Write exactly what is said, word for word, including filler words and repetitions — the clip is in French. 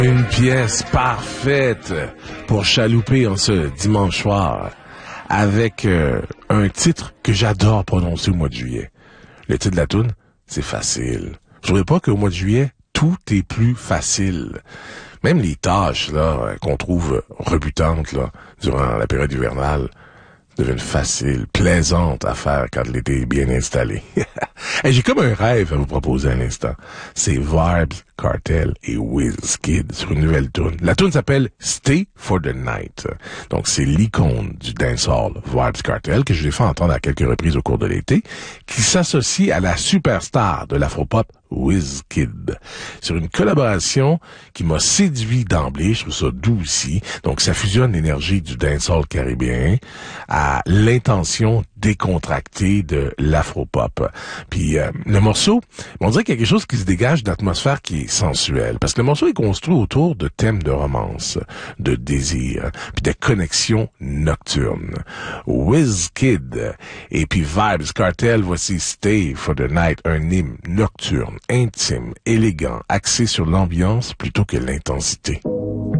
Une pièce parfaite pour chalouper en ce dimanche soir avec euh, un titre que j'adore prononcer au mois de juillet. Le titre de la toune, c'est facile. Je voudrais pas qu'au mois de juillet, tout est plus facile. Même les tâches là qu'on trouve rebutantes là durant la période hivernale deviennent faciles, plaisantes à faire quand l'été est bien installé. Hey, j'ai comme un rêve à vous proposer à l'instant. C'est Vybz Kartel et Wizkid sur une nouvelle tune. La tune s'appelle Stay for the Night. Donc c'est l'icône du dancehall Vybz Kartel que je l'ai fait entendre à quelques reprises au cours de l'été, qui s'associe à la superstar de l'afropop Wizkid. Sur une collaboration qui m'a séduit d'emblée, je trouve ça doux aussi. Donc ça fusionne l'énergie du dancehall caribéen à l'intention décontractée de l'afropop. Puis euh, le morceau, on dirait quelque chose qui se dégage d'atmosphère qui est sensuelle, parce que le morceau est construit autour de thèmes de romance, de désir, puis de connexions nocturnes. Wizkid et puis Vybz Kartel, voici Stay for the Night, un hymne nocturne, intime, élégant, axé sur l'ambiance plutôt que l'intensité.